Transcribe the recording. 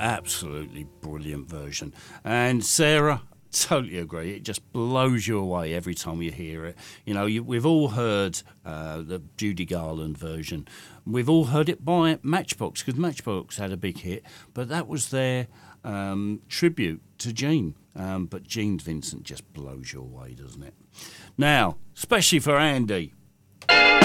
Absolutely brilliant version. And Sarah, totally agree. It just blows you away every time you hear it. We've all heard the Judy Garland version. We've all heard it by Matchbox, because Matchbox had a big hit, but that was their tribute to Gene. But Gene Vincent just blows you away, doesn't it? Now, especially for Andy.